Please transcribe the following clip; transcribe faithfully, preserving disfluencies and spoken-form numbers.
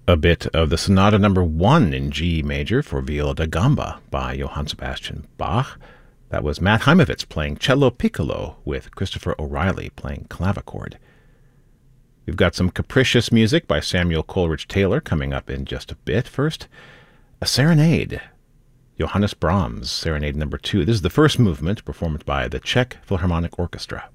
A bit of the Sonata Number One in G major for viola da gamba by Johann Sebastian Bach. That was Matt Heimovitz playing cello piccolo with Christopher O'Reilly playing clavichord. We've got some capricious music by Samuel Coleridge Taylor coming up in just a bit. First, a serenade. Johannes Brahms, Serenade Number Two. This is the first movement performed by the Czech Philharmonic Orchestra.